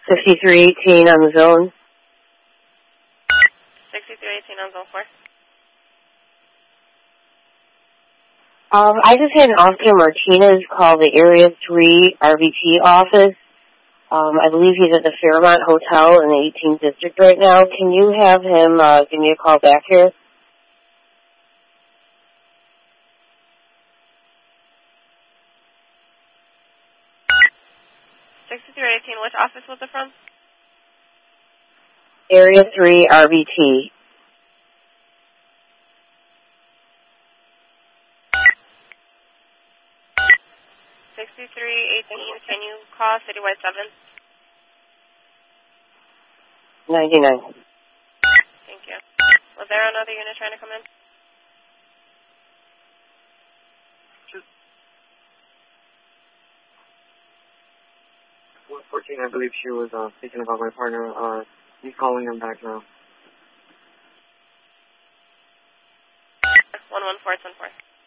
5318 on the zone. 6318 on zone 4. I just had an Oscar Martinez call the Area 3 RVT office. I believe he's at the Fairmont Hotel in the 18th District right now. Can you have him give me a call back here? Which office was it from? Area 3 RVT. 6318, can you call Citywide 7? 99. Thank you. Was there another unit trying to come in? 114, I believe she was speaking about my partner. He's calling him back now. 114, 114.